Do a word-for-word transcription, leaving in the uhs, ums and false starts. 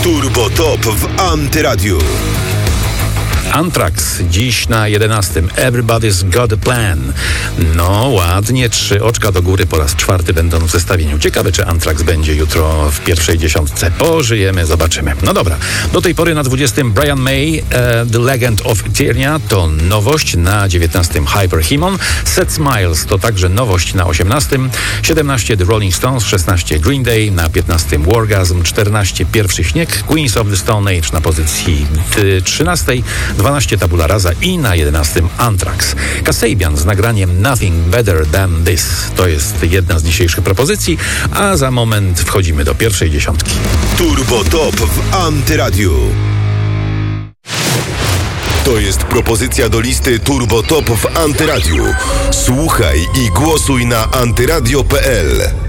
Turbo Top w Antyradiu. Anthrax dziś na jedenastym. Everybody's Got a Plan. No ładnie, trzy oczka do góry po raz czwarty będą w zestawieniu. Ciekawe, czy Anthrax będzie jutro w pierwszej dziesiątce. Pożyjemy, zobaczymy. No dobra, do tej pory na dwudziestym Brian May, uh, The Legend of Eternia to nowość. Na dziewiętnastym Hyperhuman. Set Smiles to także nowość na osiemnastym. siedemnaście The Rolling Stones, szesnaście Green Day, na piętnastym Wargasm, czternaście Pierwszy Śnieg, Queens of the Stone Age na pozycji trzynastej. dwanaście Tabula Rasa i na jedenastym Anthrax. Kasabian z nagraniem Nothing Better Than This. To jest jedna z dzisiejszych propozycji, a za moment wchodzimy do pierwszej dziesiątki. Turbo Top w Antyradiu. To jest propozycja do listy Turbo Top w Antyradiu. Słuchaj i głosuj na antyradio kropka p l.